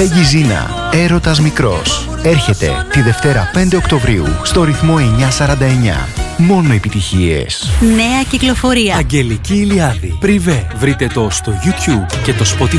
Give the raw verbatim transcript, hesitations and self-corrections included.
Πέγγι Ζίνα, έρωτας μικρός. Έρχεται τη Δευτέρα πέντε Οκτωβρίου στο ρυθμό εννιακόσια σαράντα εννιά. Μόνο επιτυχίες. Νέα κυκλοφορία. Αγγελική Ηλιάδη. Πριβέ. Βρείτε το στο YouTube και το Spotify.